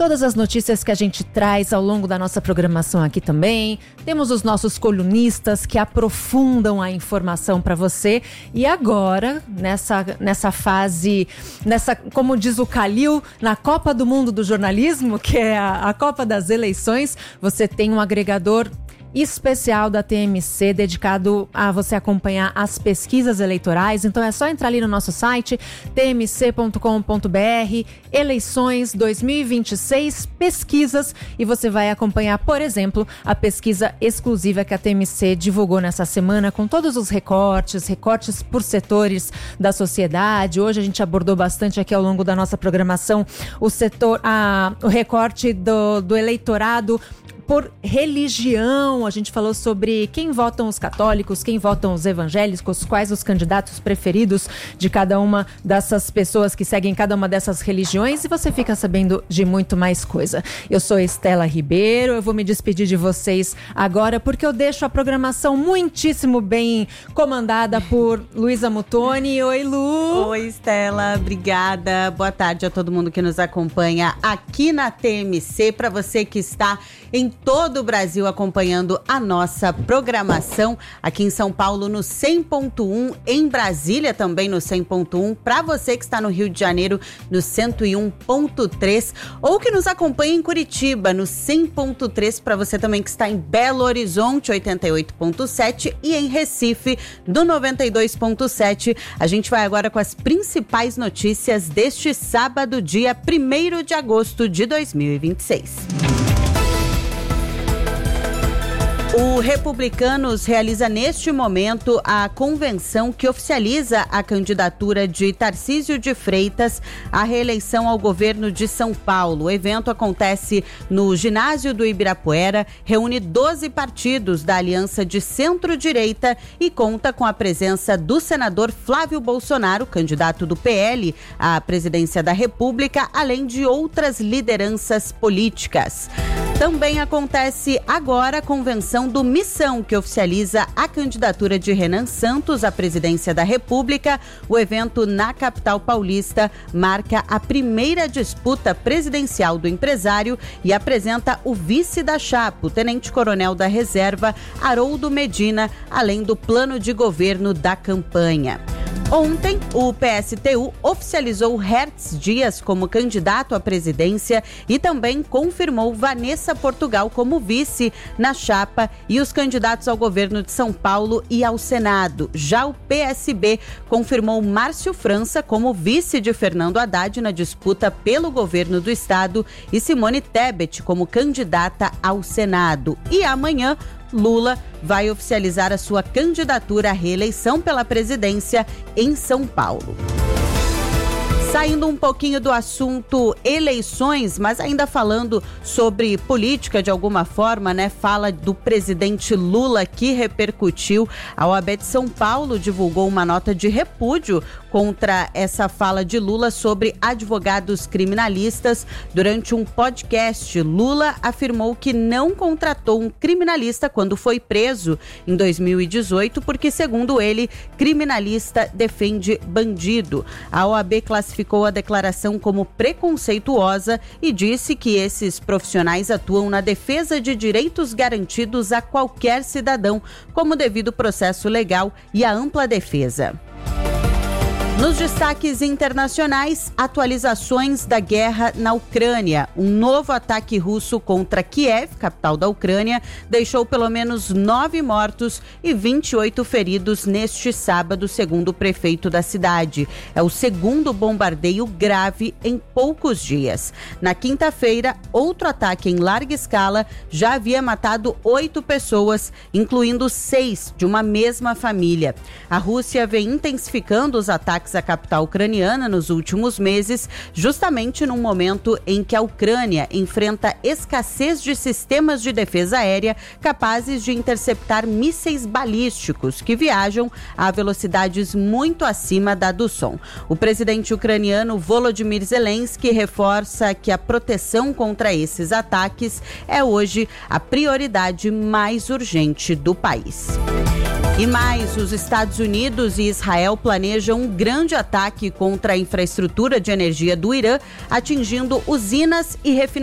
todas as notícias que a gente traz ao longo da nossa programação aqui também. Temos os nossos colunistas que aprofundam a informação para você. E agora, nessa fase, como diz o Calil, na Copa do Mundo do Jornalismo, que é a Copa das Eleições, você tem um agregador especial da TMC dedicado a você acompanhar as pesquisas eleitorais. Então é só entrar ali no nosso site tmc.com.br, eleições 2026 pesquisas, e você vai acompanhar, por exemplo, a pesquisa exclusiva que a TMC divulgou nessa semana com todos os recortes por setores da sociedade. Hoje a gente abordou bastante aqui ao longo da nossa programação o recorte do eleitorado por religião. A gente falou sobre quem votam os católicos, quem votam os evangélicos, quais os candidatos preferidos de cada uma dessas pessoas que seguem cada uma dessas religiões, e você fica sabendo de muito mais coisa. Eu sou Estela Ribeiro, eu vou me despedir de vocês agora porque eu deixo a programação muitíssimo bem comandada por Luísa Muttoni. Oi, Lu! Oi, Estela, obrigada. Boa tarde a todo mundo que nos acompanha aqui na TMC. Para você que está em todo o Brasil acompanhando a nossa programação, aqui em São Paulo no 100.1, em Brasília também no 100.1, para você que está no Rio de Janeiro no 101.3, ou que nos acompanha em Curitiba no 100.3, para você também que está em Belo Horizonte 88.7 e em Recife no 92.7. A gente vai agora com as principais notícias deste sábado, dia 1º de agosto de 2026. O Republicanos realiza neste momento a convenção que oficializa a candidatura de Tarcísio de Freitas à reeleição ao governo de São Paulo. O evento acontece no ginásio do Ibirapuera, reúne 12 partidos da aliança de centro-direita e conta com a presença do senador Flávio Bolsonaro, candidato do PL à presidência da República, além de outras lideranças políticas. Também acontece agora a convenção do Missão, que oficializa a candidatura de Renan Santos à presidência da República. O evento na capital paulista marca a primeira disputa presidencial do empresário e apresenta o vice da chapa, o tenente-coronel da reserva, Haroldo Medina, além do plano de governo da campanha. Ontem, o PSTU oficializou Hertz Dias como candidato à presidência e também confirmou Vanessa Portugal como vice na chapa e os candidatos ao governo de São Paulo e ao Senado. Já o PSB confirmou Márcio França como vice de Fernando Haddad na disputa pelo governo do estado e Simone Tebet como candidata ao Senado. E amanhã, Lula vai oficializar a sua candidatura à reeleição pela presidência em São Paulo. Saindo um pouquinho do assunto eleições, mas ainda falando sobre política de alguma forma, né? Fala do presidente Lula que repercutiu. A OAB de São Paulo divulgou uma nota de repúdio contra essa fala de Lula sobre advogados criminalistas. Durante um podcast, Lula afirmou que não contratou um criminalista quando foi preso em 2018, porque, segundo ele, criminalista defende bandido. A OAB classificou a declaração como preconceituosa e disse que esses profissionais atuam na defesa de direitos garantidos a qualquer cidadão, como devido processo legal e a ampla defesa. Nos destaques internacionais, atualizações da guerra na Ucrânia. Um novo ataque russo contra Kiev, capital da Ucrânia, deixou pelo menos 9 mortos e 28 feridos neste sábado, segundo o prefeito da cidade. É o segundo bombardeio grave em poucos dias. Na quinta-feira, outro ataque em larga escala já havia matado 8 pessoas, incluindo 6 de uma mesma família. A Rússia vem intensificando os ataques à capital ucraniana nos últimos meses, justamente num momento em que a Ucrânia enfrenta escassez de sistemas de defesa aérea capazes de interceptar mísseis balísticos que viajam a velocidades muito acima da do som. O presidente ucraniano Volodymyr Zelensky reforça que a proteção contra esses ataques é hoje a prioridade mais urgente do país. E mais, os Estados Unidos e Israel planejam um grande ataque contra a infraestrutura de energia do Irã, atingindo usinas e refinarias